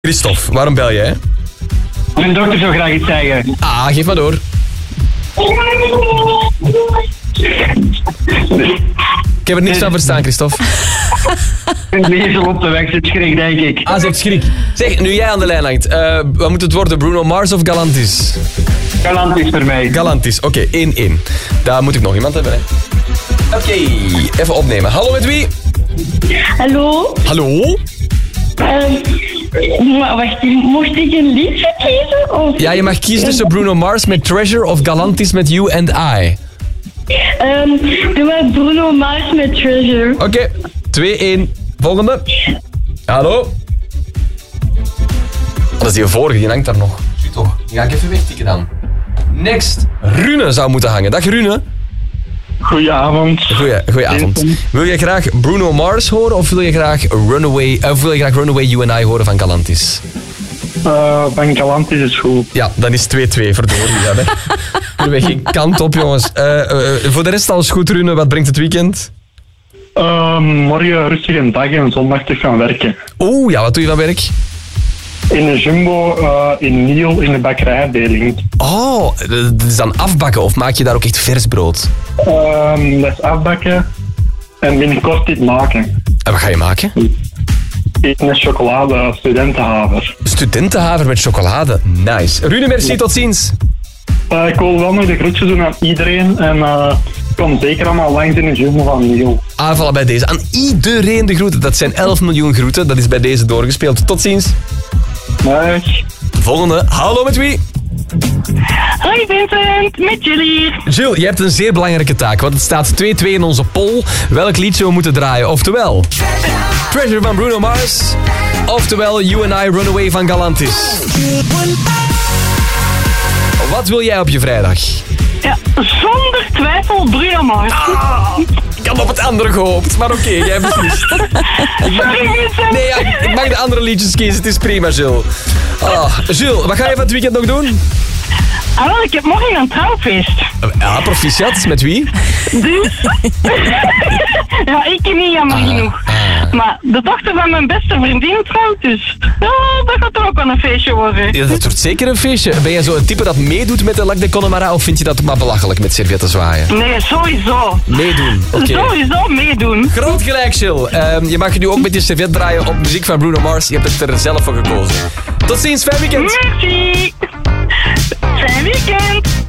Christophe, waarom bel jij? Mijn dochter zou graag iets zeggen. Ah, geef maar door. Ik heb er niks van verstaan, Christophe. Een ezel op de weg zit schrik, denk ik. Ah, ze heeft schrik. Zeg, nu jij aan de lijn hangt, wat moet het worden? Bruno Mars of Galantis? Galantis voor mij. Galantis, oké, 1-1. Daar moet ik nog iemand hebben, hè. Oké, even opnemen. Hallo, met wie? Hallo? Hallo? Maar wacht, mocht ik een liedje kiezen? Of... Ja, je mag kiezen tussen Bruno Mars met Treasure of Galantis met You and I. Doe maar Bruno Mars met Treasure. Oké, 2-1. Volgende. Hallo? Dat is die vorige, die hangt daar nog. Zie toch? Die ga ik even wegtikken dan. Next. Rune zou moeten hangen. Dag Rune. Goedenavond. Goedenavond. Wil je graag Bruno Mars horen of wil je graag Runaway You and I horen van Galantis? Van Galantis is goed. Ja, dan is 2-2, verdorie. Ja, hè. Kunnen we geen kant op, jongens. Voor de rest alles goed, Rune. Wat brengt het weekend? Morgen rustig een dag en zondag terug gaan werken. Oeh, ja, wat doe je van werk? In de Jumbo in Niel in de bakkerijafdeling. Oh, dat is dan afbakken of maak je daar ook echt vers brood? Dat is afbakken en binnenkort dit maken. En wat ga je maken? Een chocolade studentenhaver. Studentenhaver met chocolade. Nice. Rune, merci, tot ziens. Ik wil wel nog de groetjes doen aan iedereen en kom zeker allemaal langs in de Jumbo van Niel. Aanvallen bij deze. Aan iedereen de groeten. Dat zijn 11 miljoen groeten. Dat is bij deze doorgespeeld. Tot ziens. Dag. Volgende. Hallo, met wie? Hoi Vincent, met jullie. Jill, je hebt een zeer belangrijke taak, want het staat 2-2 in onze poll. Welk liedje we moeten draaien? Oftewel, Treasure van Bruno Mars. Oftewel, You and I Runaway van Galantis. Wat wil jij op je vrijdag? Ja, zonder twijfel Bruno Mars. Ik had op het andere gehoopt, maar oké, jij beslist. Sorry Vincent. Nee, ja, ik mag de andere liedjes kiezen, het is prima, Jill. Jill, wat ga je van het weekend nog doen? Wel, ik heb morgen een trouwfeest. Ja, proficiat. Met wie? Dus? Ja, ik niet, jammer genoeg. Maar de dochter van mijn beste vriendin trouwt, dus dat gaat toch ook wel een feestje worden. Ja, dat wordt zeker een feestje. Ben jij zo een type dat meedoet met de Lac de Connemara of vind je dat maar belachelijk met servetten zwaaien? Nee, sowieso. Meedoen, oké. Sowieso meedoen. Groot gelijk, Jill. Je mag nu ook met je servet draaien op muziek van Bruno Mars. Je hebt het er zelf voor gekozen. Tot ziens, fijn weekend. Merci. Fijn weekend.